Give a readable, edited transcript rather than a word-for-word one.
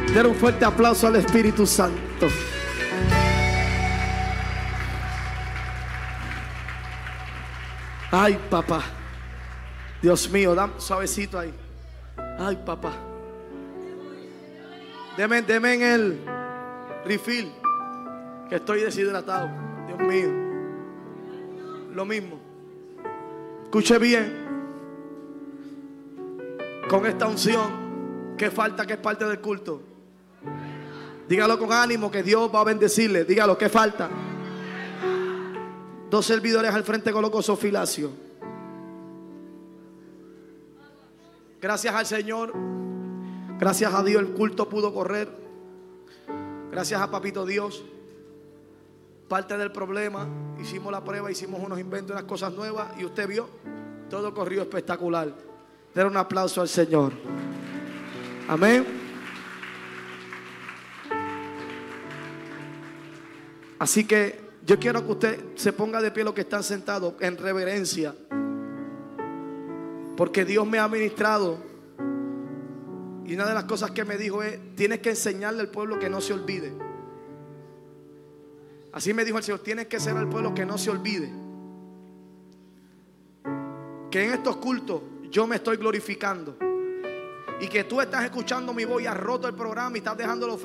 Den un fuerte aplauso al Espíritu Santo. Ay, papá. Dios mío, dame suavecito ahí. Ay, papá. Deme en el refill, que estoy deshidratado. Dios mío. Lo mismo. Escuche bien. Con esta unción que falta, que es parte del culto. Dígalo con ánimo, que Dios va a bendecirle. Dígalo, ¿qué falta? 2 servidores al frente con los gozosos filacios. Gracias al Señor. Gracias a Dios el culto pudo correr. Gracias a Papito Dios. Parte del problema, hicimos la prueba, hicimos unos inventos, unas cosas nuevas, y usted vio, todo corrió espectacular. Den un aplauso al Señor. Amén. Así que yo quiero que usted se ponga de pie, los que están sentados, en reverencia, porque Dios me ha ministrado. Y una de las cosas que me dijo es: tienes que enseñarle al pueblo que no se olvide. Así me dijo el Señor: tienes que ser al pueblo que no se olvide que en estos cultos yo me estoy glorificando, y que tú estás escuchando mi voz y has roto el programa y estás dejándolo